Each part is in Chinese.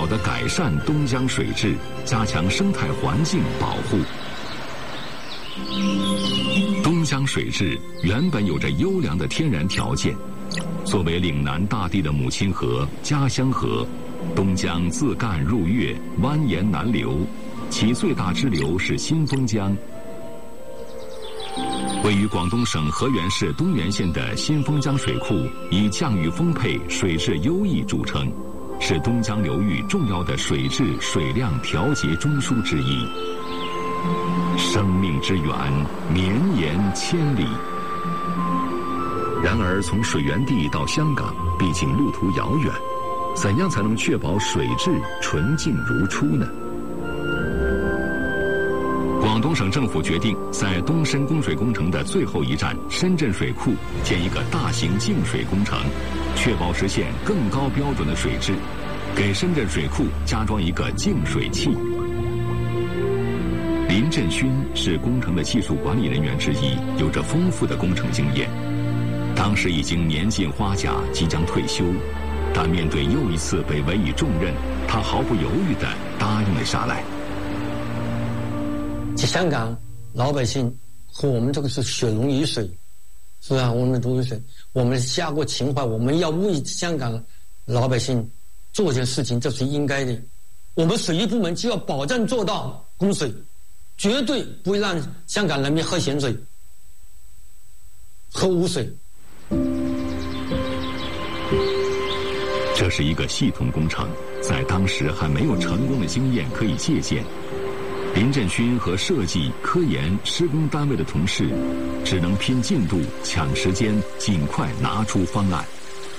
地改善东江水质，加强生态环境保护。东江水质原本有着优良的天然条件，作为岭南大地的母亲河、家乡河，东江自赣入粤，蜿蜒南流，其最大支流是新丰江。位于广东省河源市东源县的新丰江水库以降雨丰沛、水质优异著称，是东江流域重要的水质水量调节中枢之一。生命之源绵延千里。然而，从水源地到香港，毕竟路途遥远，怎样才能确保水质纯净如初呢？广东省政府决定在东深供水工程的最后一站深圳水库建一个大型净水工程，确保实现更高标准的水质，给深圳水库加装一个净水器。林振勋是工程的技术管理人员之一，有着丰富的工程经验。当时已经年近花甲，即将退休，但面对又一次被委以重任，他毫不犹豫地答应了下来。 香港老百姓和我们这个是血浓于水，是吧？我们如水，我们下过情怀，我们要为香港老百姓做件事情，这是应该的。我们水利部门就要保证做到供水，绝对不会让香港人民喝咸水、喝污水。 这是一个系统工程，在当时还没有成功的经验可以借鉴。林振勋和设计、科研、施工单位的同事只能拼进度、抢时间，尽快拿出方案。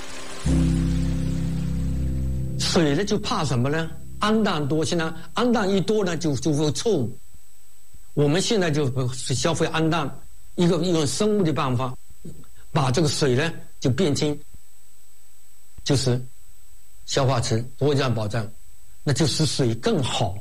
水呢就怕什么呢？氨氮多，现在氨氮一多呢就会臭。我们现在就消费氨氮，一个生物的办法，把这个水呢就变成就是消化池，多这样保障，那就使水更好。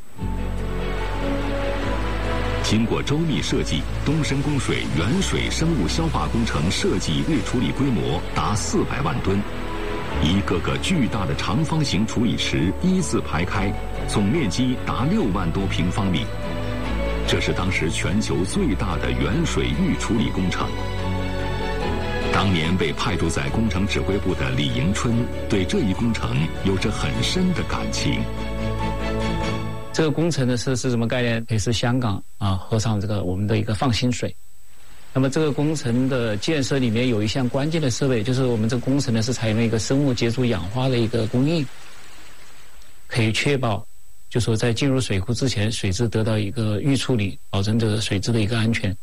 经过周密设计，东深供水原水生物消化工程设计预处理规模达400万吨，一个个巨大的长方形处理池一字排开，总面积达6万多平方米。这是当时全球最大的原水预处理工程。当年被派驻在工程指挥部的李迎春对这一工程有着很深的感情。 这个工程呢是什么概念？也是香港喝上这个我们的一个放心水。那么这个工程的建设里面有一项关键的设备，就是我们这个工程呢是采用了一个生物接触氧化的一个供应，可以确保就说在进入水库之前，水质得到一个预处理，保证这个水质的一个安全。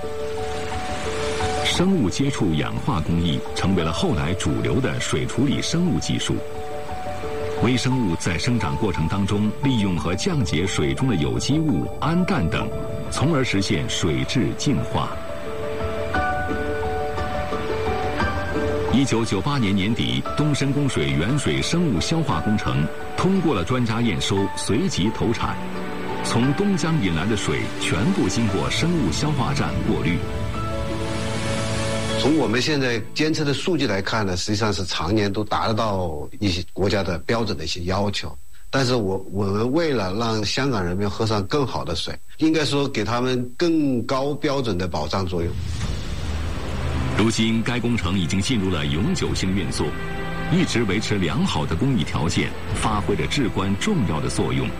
生物接触氧化工艺成为了后来主流的水处理生物技术。微生物在生长过程当中利用和降解水中的有机物、氨氮等，从而实现水质净化。1998年年底，东深供水原水生物消化工程通过了专家验收，随即投产。从东江引来的水全部经过生物消化站过滤。 从我们现在监测的数据来看呢，实际上是常年都达得到一些国家的标准的一些要求。但是我们为了让香港人民喝上更好的水，应该说给他们更高标准的保障作用。 如今该工程已经进入了永久性运作，一直维持良好的工艺条件，发挥着至关重要的作用。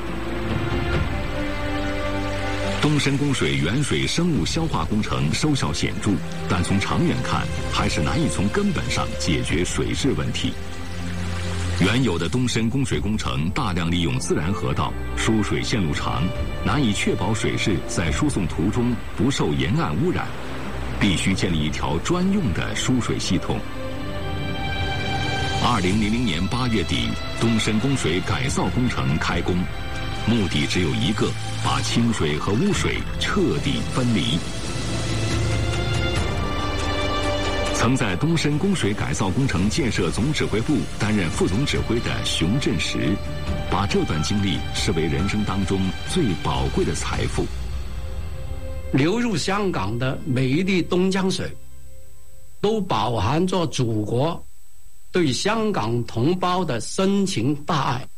东深供水原水生物消化工程收效显著，但从长远看，还是难以从根本上解决水质问题。原有的东深供水工程大量利用自然河道，输水线路长，难以确保水质在输送途中不受沿岸污染，必须建立一条专用的输水系统。2000年8月底，东深供水改造工程开工，目的只有一个，把清水和污水彻底分离。曾在东深供水改造工程建设总指挥部担任副总指挥的熊振石，把这段经历视为人生当中最宝贵的财富。 流入香港的每一滴东江水，都饱含着祖国对香港同胞的深情大爱。